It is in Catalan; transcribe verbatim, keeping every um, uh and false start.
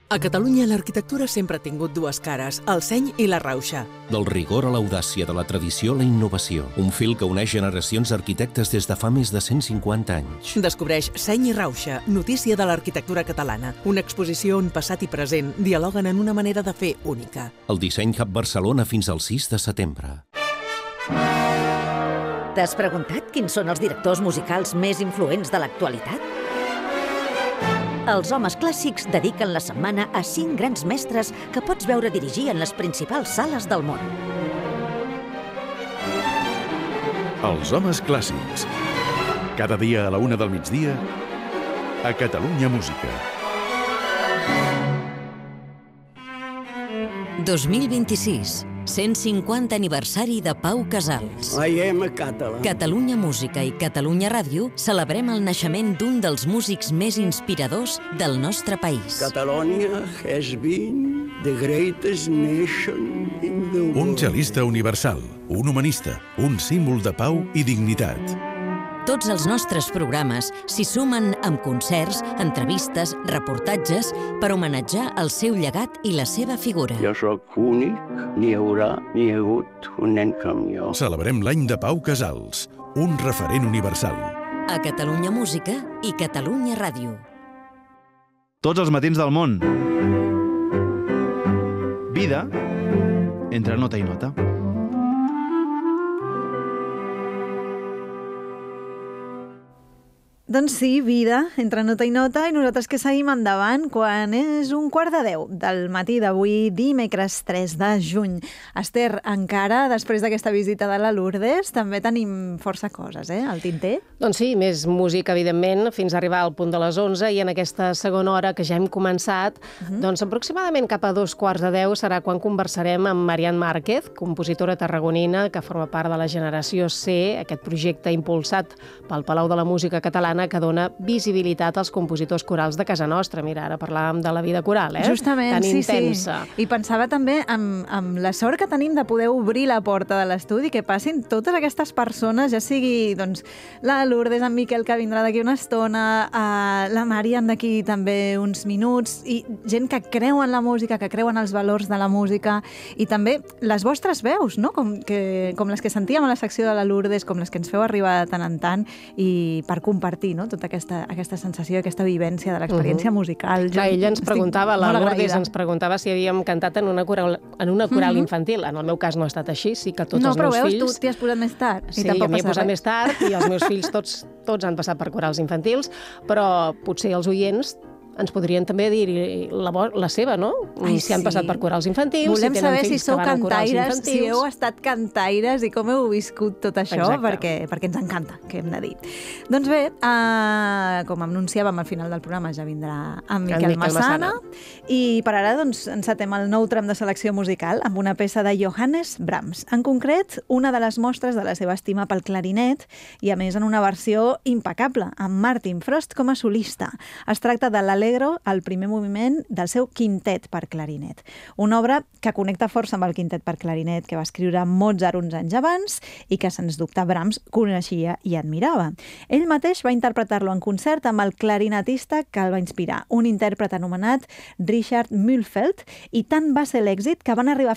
A Catalunya l'arquitectura sempre ha tingut dues cares, el seny i la rauxa. Del rigor a l'audàcia, de la tradició a la innovació. Un fil que uneix generacions d'arquitectes des de fa més de cent cinquanta anys. Descobreix Seny i Rauxa, notícia de l'arquitectura catalana. Una exposició on passat i present dialoguen en una manera de fer única. El Disseny Hub Barcelona fins al sis de setembre. T'has preguntat quins són els directors musicals més influents de l'actualitat? Els homes clàssics dediquen la setmana a cinc grans mestres que pots veure dirigir en les principals sales del món. Els homes clàssics. Cada dia a la una del migdia, a Catalunya Música. dos mil vint-i-sis, cent cinquanta aniversari de Pau Casals. I am a Catalan. Catalunya Música i Catalunya Ràdio celebrem el naixement d'un dels músics més inspiradors del nostre país. Catalonia has been the greatest nation in the world. Un cel·lista universal, un humanista, un símbol de pau i dignitat. Tots els nostres programes s'hi sumen amb concerts, entrevistes, reportatges per homenatjar el seu llegat i la seva figura. Jo sóc únic, n'hi haurà, n'hi ha hagut un nen com jo. Celebrem l'any de Pau Casals, un referent universal. A Catalunya Música i Catalunya Ràdio. Tots els matins del món. Vida entre nota i nota. Doncs sí, vida, entre nota i nota, i nosaltres que seguim endavant quan és un quart de deu del matí d'avui, dimecres tres de juny. Esther, encara, després d'aquesta visita de la Lourdes, també tenim força coses, eh, al tinter? Doncs sí, més música, evidentment, fins a arribar al punt de les onze, i en aquesta segona hora que ja hem començat, uh-huh. doncs aproximadament cap a dos quarts de deu serà quan conversarem amb Marian Márquez, compositora tarragonina que forma part de la Generació C, aquest projecte impulsat pel Palau de la Música Catalana, que dona visibilitat als compositors corals de casa nostra. Mira, ara parlàvem de la vida coral, eh? Justament, tan sí, intensa. Sí. I pensava també amb, amb la sort que tenim de poder obrir la porta de l'estudi, que passin totes aquestes persones, ja sigui doncs, la Lourdes, en Miquel, que vindrà d'aquí una estona, eh, la Marian d'aquí també uns minuts, i gent que creu en la música, que creu en els valors de la música, i també les vostres veus, no? com, que, com les que sentíem a la secció de la Lourdes, com les que ens feu arribar de tant en tant, i per compartir, no? tota aquesta, aquesta sensació, aquesta vivència de l'experiència uh-huh. musical. Jo Clar, ella ens preguntava, la Lourdes ens preguntava si havíem cantat en una coral, en una coral uh-huh. infantil. En el meu cas no ha estat així, sí que tots no, els meus veus, fills... No, però veus, tu t'hi has posat més tard. Sí, a mi he posat més tard, i els meus fills tots, tots han passat per corals infantils, però potser els oients ens podrien també dir la, la seva, no? Ai, si han sí. passat per corals infantils, Volem si tenen saber fills si sou que van a corals cantaires, infantils. si heu estat cantaires i com heu viscut tot això, perquè, perquè ens encanta, que hem de dir. Doncs bé, uh, com anunciàvem al final del programa, ja vindrà en Miquel, Miquel Massana, Massana, i per ara doncs, encetem el nou tram de selecció musical amb una peça de Johannes Brahms. En concret, una de les mostres de la seva estima pel clarinet, i a més en una versió impecable, amb Martin Frost com a solista. Es tracta de l'Allegro, el primer moviment del seu quintet per clarinet. Una obra que connecta força amb el quintet per clarinet que va escriure Mozart uns anys abans i que, sens dubte, Brahms coneixia i admirava. Ell mateix va interpretar-lo en concert amb el clarinetista que el va inspirar, un intèrpret anomenat Richard Mühlfeld, i tant va ser l'èxit que van arribar